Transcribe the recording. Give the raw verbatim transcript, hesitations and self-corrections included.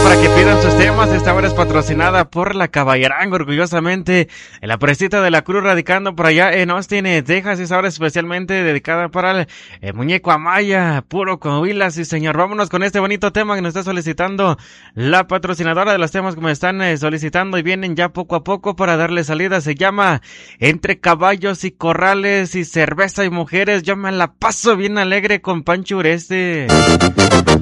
para que pidan sus temas. Esta hora es patrocinada por la Caballerango, orgullosamente en la Presita de la Cruz, radicando por allá en Austin, Texas. Esta hora especialmente dedicada para el, el muñeco Amaya, puro Coahuila, sí señor. Vámonos con este bonito tema que nos está solicitando la patrocinadora de los temas que me están eh, solicitando y vienen ya poco a poco para darle salida. Se llama Entre Caballos y Corrales y Cerveza y Mujeres. Yo me la paso bien alegre con Pancho Ureste.